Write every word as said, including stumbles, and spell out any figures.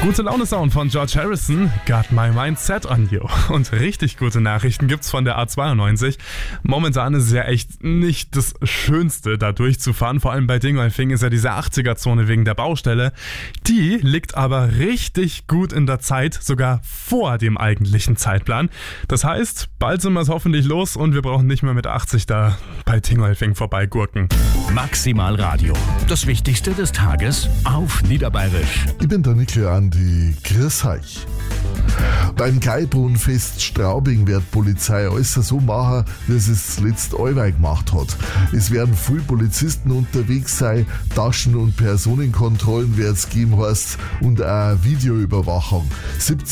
Gute Laune-Sound von George Harrison, Got My Mind Set on You. Und richtig gute Nachrichten gibt's von der A zweiundneunzig. Momentan ist es ja echt nicht das Schönste, da durchzufahren. Vor allem bei Dingolfing ist ja diese achtziger-Zone wegen der Baustelle. Die liegt aber richtig gut in der Zeit, sogar vor dem eigentlichen Zeitplan. Das heißt, bald sind wir es hoffentlich los und wir brauchen nicht mehr mit achtzig da bei Dingolfing vorbeigurken. Maximal Radio. Das Wichtigste des Tages auf Niederbayerisch. Ich bin der Nickel Andi. Grüß euch. Beim Gaibrunnenfest Straubing wird Polizei alles so machen, wie es das letzte Allweil gemacht hat. Es werden viele Polizisten unterwegs sein, Taschen- und Personenkontrollen wird es geben, heißt, und auch Videoüberwachung.